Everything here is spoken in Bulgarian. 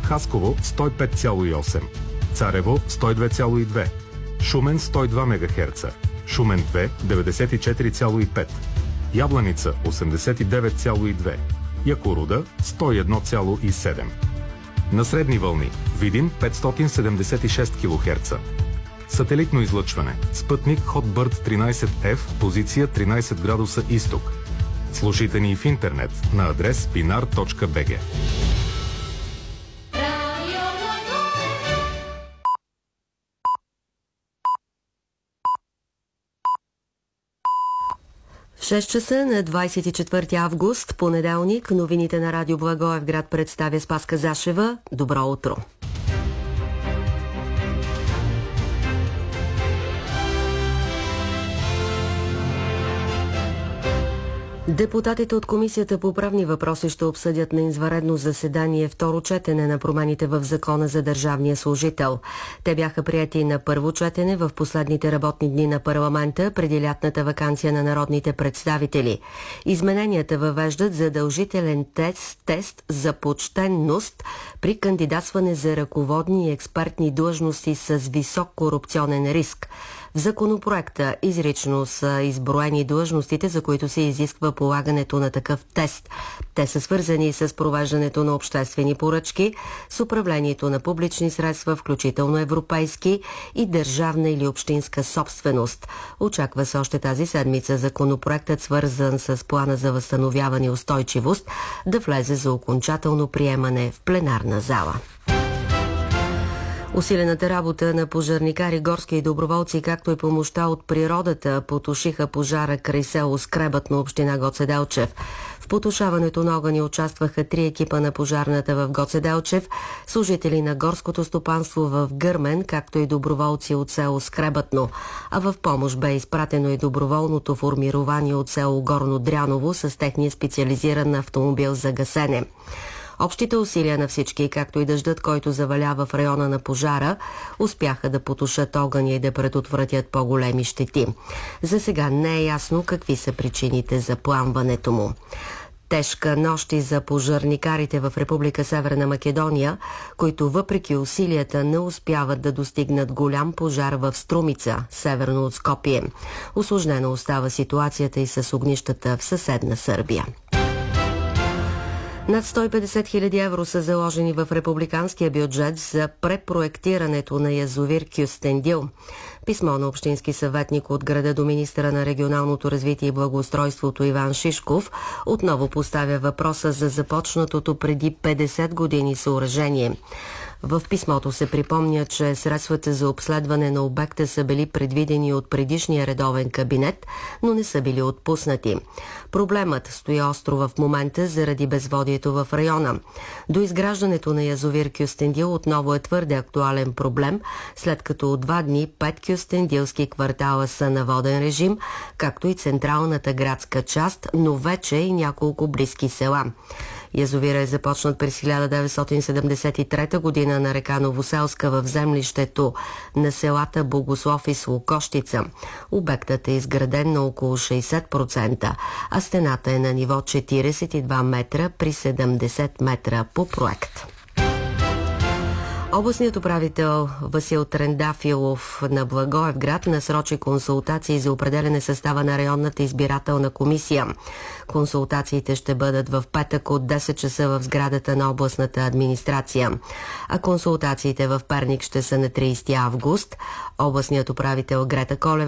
Хасково 105,8, Царево 102,2, Шумен 102 МГц, Шумен 2 94,5, Ябланица 89,2, Якоруда 101,7. На средни вълни Видин 576 кГц. Сателитно излъчване. Спътник Hotbird 13F, позиция 13 градуса изток. Слушайте ни в интернет на адрес pinar.bg. В 6 часа на 24 август, понеделник, новините на Радио Благоевград представя Спаска Зашева. Добро утро! Депутатите от Комисията по правни въпроси ще обсъдят на извънредно заседание второ четене на промените в Закона за държавния служител. Те бяха приети на първо четене в последните работни дни на парламента преди лятната ваканция на народните представители. Измененията въвеждат задължителен тест за почтенност при кандидатстване за ръководни и експертни длъжности с висок корупционен риск. В законопроекта изрично са изброени длъжностите, за които се изисква полагането на такъв тест. Те са свързани с провеждането на обществени поръчки, с управлението на публични средства, включително европейски и държавна или общинска собственост. Очаква се още тази седмица законопроектът, свързан с плана за възстановяване и устойчивост, да влезе за окончателно приемане в пленарна зала. Усилената работа на пожарникари, горски и доброволци, както и помощта от природата, потушиха пожара край село Скребът на община Гоце Делчев. В потушаването на огъня участваха 3 екипа на пожарната в Гоце Делчев, служители на горското стопанство в Гърмен, както и доброволци от село Скребътно. А в помощ бе изпратено и доброволното формирование от село Горно Дряново с техния специализиран автомобил за гасене. Общите усилия на всички, както и дъждът, който завалява в района на пожара, успяха да потушат огъня и да предотвратят по-големи щети. За сега не е ясно какви са причините за пламването му. Тежка нощ и за пожарникарите в Република Северна Македония, които въпреки усилията не успяват да достигнат голям пожар в Струмица, северно от Скопие. Усложнена остава ситуацията и с огнищата в съседна Сърбия. Над 150 хиляди евро са заложени в републиканския бюджет за препроектирането на язовир Кюстендил. Писмо на общински съветник от града до министъра на регионалното развитие и благоустройството Иван Шишков отново поставя въпроса за започнатото преди 50 години съоръжение. В писмото се припомня, че средствата за обследване на обекта са били предвидени от предишния редовен кабинет, но не са били отпуснати. Проблемът стои остро в момента заради безводието в района. До изграждането на язовир Кюстендил отново е твърде актуален проблем, след като от 2 дни 5 кюстендилски квартала са на воден режим, както и централната градска част, но вече и няколко близки села. Язовира е започнат през 1973 година на река Новоселска в землището на селата Богослов и Слокощица. Обектът е изграден на около 60%, а стената е на ниво 42 метра при 70 метра по проект. Областният управител Васил Трендафилов на Благоевград насрочи консултации за определене състава на районната избирателна комисия. Консултациите ще бъдат в петък от 10 часа в сградата на областната администрация. А консултациите в Перник ще са на 30 август. Областният управител Грета Колева